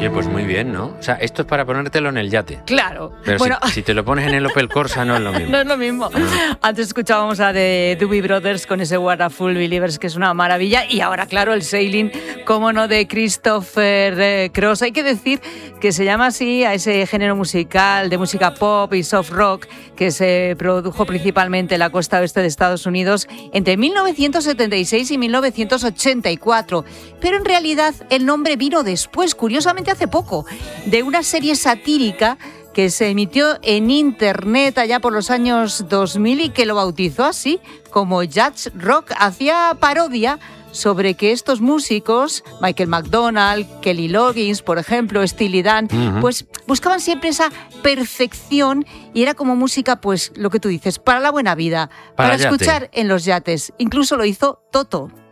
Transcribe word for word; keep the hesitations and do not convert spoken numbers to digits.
Oye, pues muy bien, ¿no? O sea, esto es para ponértelo en el yate. Claro. Pero bueno, si, si te lo pones en el Opel Corsa no es lo mismo. No es lo mismo. Ah. Antes escuchábamos a The Doobie Brothers con ese What a Fool Believers, que es una maravilla. Y ahora, claro, el Sailing, cómo no, de Christopher eh, Cross. Hay que decir que se llama así a ese género musical de música pop y soft rock que se produjo principalmente en la costa oeste de Estados Unidos entre mil novecientos setenta y seis y mil novecientos ochenta y cuatro. Pero en realidad el nombre vino después, curiosamente hace poco, de una serie satírica que se emitió en internet allá por los años dos mil y que lo bautizó así como Jazz Rock. Hacía parodia sobre que estos músicos, Michael McDonald, Kelly Loggins, por ejemplo, Steely Dan, uh-huh. pues buscaban siempre esa perfección y era como música, pues lo que tú dices, para la buena vida, para, para escuchar en los yates. Incluso lo hizo Toto.